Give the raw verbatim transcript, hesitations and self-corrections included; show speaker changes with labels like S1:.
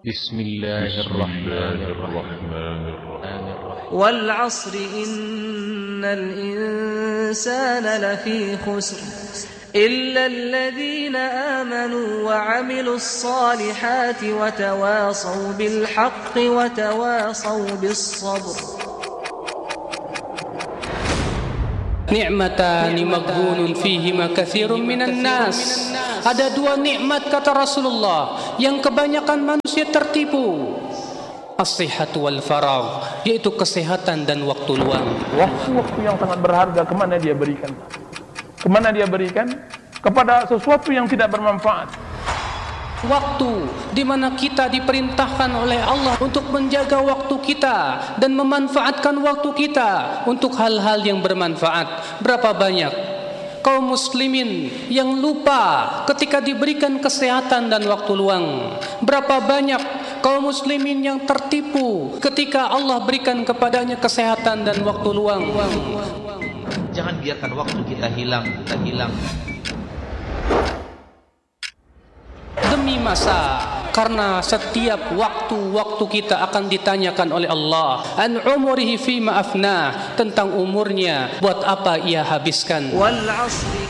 S1: بسم الله الرحمن الرحيم
S2: والعصر إن الإنسان لفي خسر إلا الذين آمنوا وعملوا الصالحات وتواصوا بالحق وتواصوا بالصبر.
S3: Ni'matani maghbunun fihima katsirun minan nas. Ada dua nikmat kata Rasulullah yang kebanyakan manusia tertipu. As-sihhatu wal faragh, yaitu kesehatan dan waktu luang.
S4: Waktu-waktu yang sangat berharga kemana dia berikan? Kemana dia berikan? Kepada sesuatu yang tidak bermanfaat.
S3: Waktu di mana kita diperintahkan oleh Allah untuk menjaga waktu kita dan memanfaatkan waktu kita untuk hal-hal yang bermanfaat. Berapa banyak kaum muslimin yang lupa ketika diberikan kesehatan dan waktu luang? Berapa banyak kaum muslimin yang tertipu ketika Allah berikan kepadanya kesehatan dan waktu luang?
S5: Jangan biarkan waktu kita hilang, kita hilang
S3: demi masa, karena setiap waktu-waktu kita akan ditanyakan oleh Allah an umurihi fima afna, tentang umurnya buat apa ia habiskan.
S2: Wal 'asri